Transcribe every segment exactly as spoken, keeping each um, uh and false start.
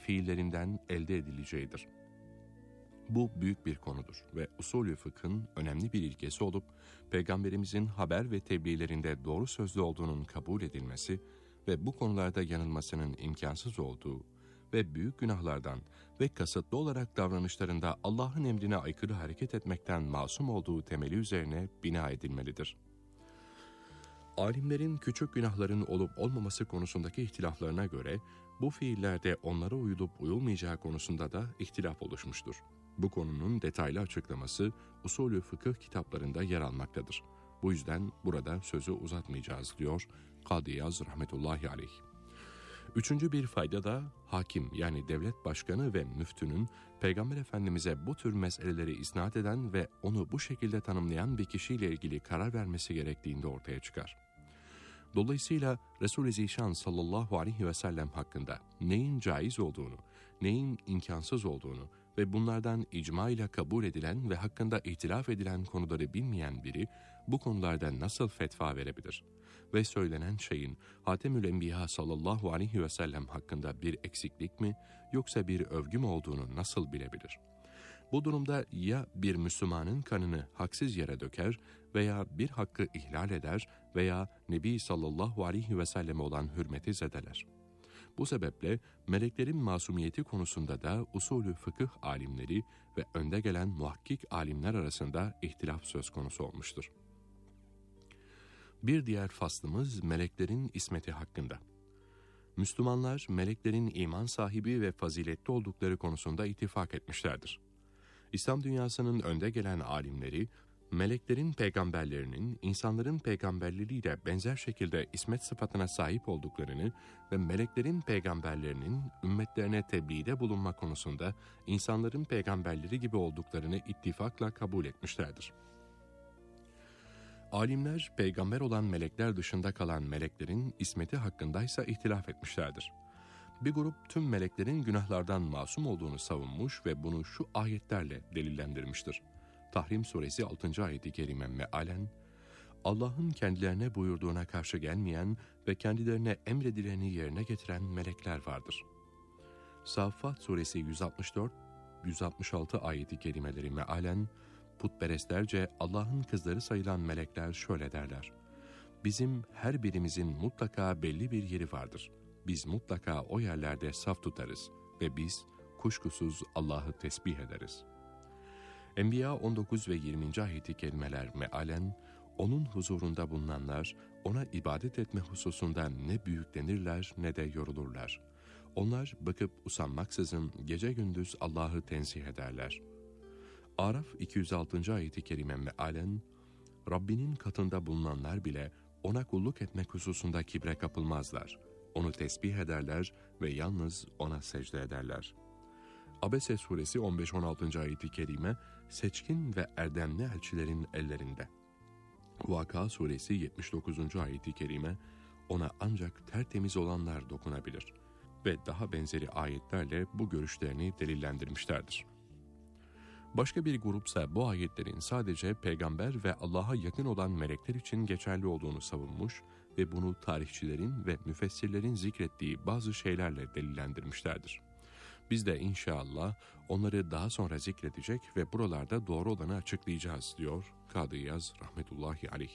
fiillerinden elde edileceğidir. Bu büyük bir konudur ve usulü fıkhın önemli bir ilkesi olup, Peygamberimizin haber ve tebliğlerinde doğru sözlü olduğunun kabul edilmesi ve bu konularda yanılmasının imkansız olduğu ve büyük günahlardan ve kasıtlı olarak davranışlarında Allah'ın emrine aykırı hareket etmekten masum olduğu temeli üzerine bina edilmelidir. Alimlerin küçük günahların olup olmaması konusundaki ihtilaflarına göre, bu fiillerde onlara uyulup uyulmayacağı konusunda da ihtilaf oluşmuştur. Bu konunun detaylı açıklaması usulü fıkıh kitaplarında yer almaktadır. Bu yüzden burada sözü uzatmayacağız diyor Kadı İyaz rahmetullahi aleyh. Üçüncü bir fayda da hakim yani devlet başkanı ve müftünün Peygamber Efendimiz'e bu tür meseleleri isnat eden ve onu bu şekilde tanımlayan bir kişiyle ilgili karar vermesi gerektiğinde ortaya çıkar. Dolayısıyla Resul-i Zişan sallallahu aleyhi ve sellem hakkında neyin caiz olduğunu, neyin imkansız olduğunu ve bunlardan icma ile kabul edilen ve hakkında ihtilaf edilen konuları bilmeyen biri bu konularda nasıl fetva verebilir? Ve söylenen şeyin Hatemül Enbiya sallallahu aleyhi ve sellem hakkında bir eksiklik mi yoksa bir övgü mü olduğunu nasıl bilebilir? Bu durumda ya bir Müslümanın kanını haksız yere döker veya bir hakkı ihlal eder veya Nebi sallallahu aleyhi ve selleme olan hürmeti zedeler. Bu sebeple meleklerin masumiyeti konusunda da usulü fıkıh alimleri ve önde gelen muhakkik alimler arasında ihtilaf söz konusu olmuştur. Bir diğer faslımız meleklerin ismeti hakkında. Müslümanlar meleklerin iman sahibi ve faziletli oldukları konusunda ittifak etmişlerdir. İslam dünyasının önde gelen alimleri, meleklerin peygamberlerinin insanların peygamberleriyle benzer şekilde ismet sıfatına sahip olduklarını ve meleklerin peygamberlerinin ümmetlerine tebliğde bulunma konusunda insanların peygamberleri gibi olduklarını ittifakla kabul etmişlerdir. Alimler, peygamber olan melekler dışında kalan meleklerin ismeti hakkındaysa ihtilaf etmişlerdir. Bir grup tüm meleklerin günahlardan masum olduğunu savunmuş ve bunu şu ayetlerle delillendirmiştir. Tahrim suresi altıncı ayeti kerime mealen, Allah'ın kendilerine buyurduğuna karşı gelmeyen ve kendilerine emredileni yerine getiren melekler vardır. Saffat suresi yüz altmış dört yüz altmış altı ayeti kerimeleri mealen, putperestlerce Allah'ın kızları sayılan melekler şöyle derler: Bizim her birimizin mutlaka belli bir yeri vardır. Biz mutlaka o yerlerde saf tutarız ve biz kuşkusuz Allah'ı tesbih ederiz. Enbiya on dokuz ve yirminci ayeti kelimeler mealen, onun huzurunda bulunanlar ona ibadet etme hususunda ne büyüklenirler ne de yorulurlar. Onlar bakıp usanmaksızın gece gündüz Allah'ı tenzih ederler. Araf iki yüz altıncı ayeti kerime mealen, Rabbinin katında bulunanlar bile ona kulluk etmek hususunda kibre kapılmazlar. Onu tesbih ederler ve yalnız ona secde ederler. Abese suresi on beş on altıncı ayeti kerime, seçkin ve erdemli elçilerin ellerinde. Vaka suresi yetmiş dokuzuncu ayeti kerime, ona ancak tertemiz olanlar dokunabilir ve daha benzeri ayetlerle bu görüşlerini delillendirmişlerdir. Başka bir grupsa bu ayetlerin sadece peygamber ve Allah'a yakın olan melekler için geçerli olduğunu savunmuş ve bunu tarihçilerin ve müfessirlerin zikrettiği bazı şeylerle delillendirmişlerdir. Biz de inşallah onları daha sonra zikredecek ve buralarda doğru olanı açıklayacağız diyor Kadı İyaz rahmetullahi aleyh.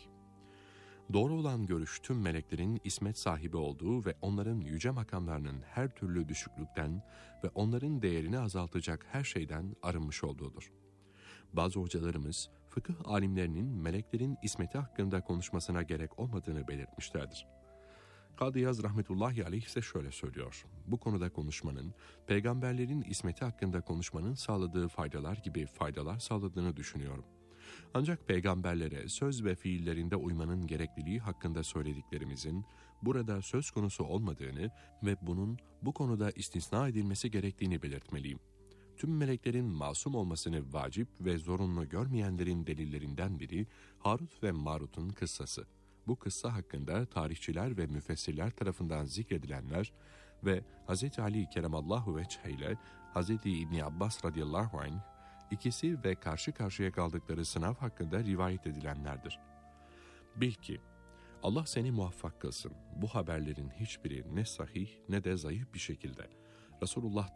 Doğru olan görüş tüm meleklerin ismet sahibi olduğu ve onların yüce makamlarının her türlü düşüklükten ve onların değerini azaltacak her şeyden arınmış olduğudur. Bazı hocalarımız fıkıh alimlerinin meleklerin ismeti hakkında konuşmasına gerek olmadığını belirtmişlerdir. Kadı İyaz rahmetullahi aleyh ise şöyle söylüyor: Bu konuda konuşmanın, peygamberlerin ismeti hakkında konuşmanın sağladığı faydalar gibi faydalar sağladığını düşünüyorum. Ancak peygamberlere söz ve fiillerinde uymanın gerekliliği hakkında söylediklerimizin burada söz konusu olmadığını ve bunun bu konuda istisna edilmesi gerektiğini belirtmeliyim. Tüm meleklerin masum olmasını vacip ve zorunlu görmeyenlerin delillerinden biri Harut ve Marut'un kıssası. Bu kıssa hakkında tarihçiler ve müfessirler tarafından zikredilenler ve Hz. Ali keremallahu vecih ile Hz. İbni Abbas radıyallahu anh ikisi ve karşı karşıya kaldıkları sınav hakkında rivayet edilenlerdir. Bil ki Allah seni muvaffak kılsın. Bu haberlerin hiçbiri ne sahih ne de zayıf bir şekilde Resulullah